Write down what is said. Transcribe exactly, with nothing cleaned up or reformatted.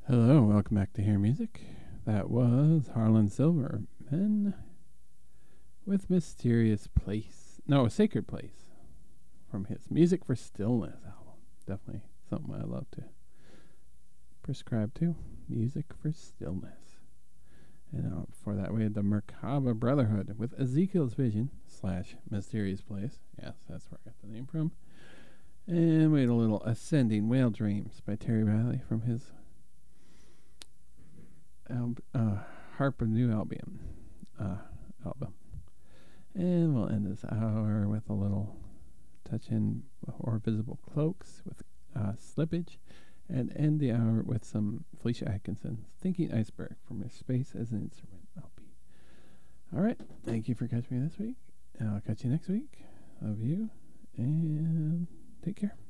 Hello, welcome back to Hear Music. That was Harlan Silverman with Mysterious Place. No, Sacred Place from his Music for Stillness album. Definitely something I love to prescribe to. Music for Stillness. And uh, before that, we had the Merkaba Brotherhood with Ezekiel's Vision slash Mysterious Place. Yes, that's where I got the name from. And we had a little Ascending Whale Dreams by Terry Riley from his Al- uh, Harp of New Albion uh, album. And we'll end this hour with a little touch in or Visible Cloaks with uh, Slippage, and end the hour with some Felicia Atkinson's Thinking Iceberg from her Space as an Instrument L P. All right, thank you for catching me this week. I'll catch you next week. Love you, and take care.